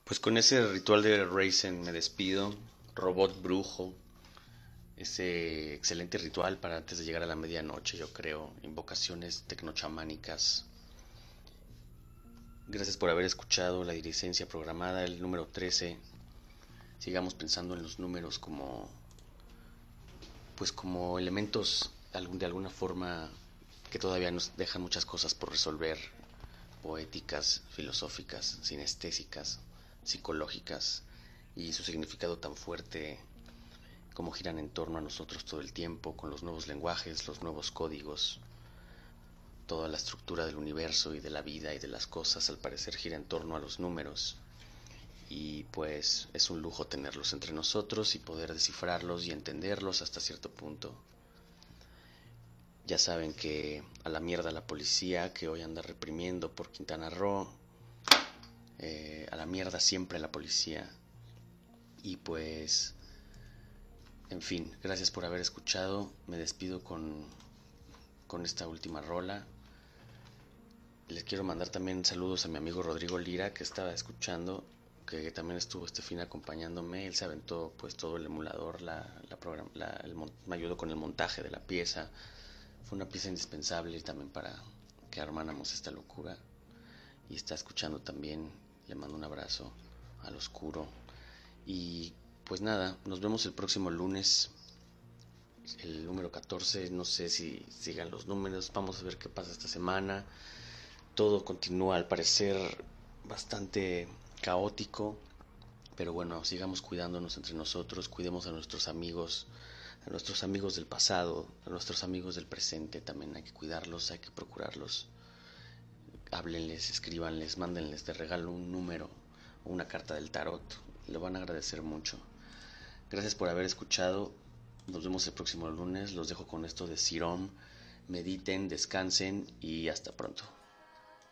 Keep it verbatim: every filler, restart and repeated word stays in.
Pues con ese ritual de Raizen me despido. Robot brujo. Ese excelente ritual para antes de llegar a la medianoche, yo creo. Invocaciones tecnochamánicas. Gracias por haber escuchado la dirigencia programada, el número trece. Sigamos pensando en los números como, pues como elementos de alguna forma que todavía nos dejan muchas cosas por resolver, poéticas, filosóficas, sinestésicas, psicológicas, y su significado tan fuerte como giran en torno a nosotros todo el tiempo, con los nuevos lenguajes, los nuevos códigos. Toda la estructura del universo y de la vida y de las cosas al parecer gira en torno a los números, y pues es un lujo tenerlos entre nosotros y poder descifrarlos y entenderlos hasta cierto punto. Ya saben que a la mierda la policía que hoy anda reprimiendo por Quintana Roo, eh, a la mierda siempre la policía. Y pues, en fin, gracias por haber escuchado. Me despido con, con esta última rola. Les quiero mandar también saludos a mi amigo Rodrigo Lira, que estaba escuchando, que también estuvo este fin acompañándome. Él se aventó pues todo el emulador, la, la program, la, el, me ayudó con el montaje de la pieza. Fue una pieza indispensable también para que armáramos esta locura. Y está escuchando también. Le mando un abrazo al oscuro. Y pues nada, nos vemos el próximo lunes. El número catorce, no sé si sigan los números. Vamos a ver qué pasa esta semana. Todo continúa al parecer bastante caótico, pero bueno, sigamos cuidándonos entre nosotros, cuidemos a nuestros amigos, a nuestros amigos del pasado, a nuestros amigos del presente, también hay que cuidarlos, hay que procurarlos. Háblenles, escríbanles, mándenles de regalo un número o una carta del tarot, lo van a agradecer mucho. Gracias por haber escuchado, nos vemos el próximo lunes, los dejo con esto de Sirom, mediten, descansen y hasta pronto.